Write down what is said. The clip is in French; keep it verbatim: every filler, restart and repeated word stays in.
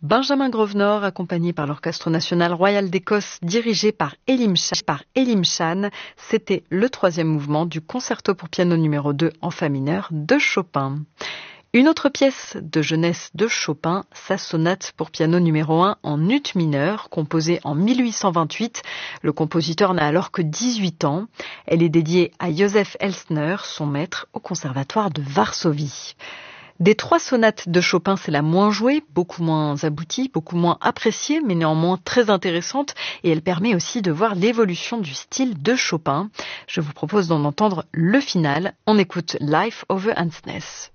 Benjamin Grosvenor, accompagné par l'Orchestre national royal d'Écosse, dirigé par Elim Chan, par Elim Chan, c'était le troisième mouvement du concerto pour piano numéro deux en fa mineur de Chopin. Une autre pièce de jeunesse de Chopin, sa sonate pour piano numéro un en ut mineur, composée en mille huit cent vingt-huit. Le compositeur n'a alors que dix-huit ans. Elle est dédiée à Joseph Elsner, son maître au conservatoire de Varsovie. Des trois sonates de Chopin, c'est la moins jouée, beaucoup moins aboutie, beaucoup moins appréciée, mais néanmoins très intéressante, et elle permet aussi de voir l'évolution du style de Chopin. Je vous propose d'en entendre le final. On écoute Life over Ansness.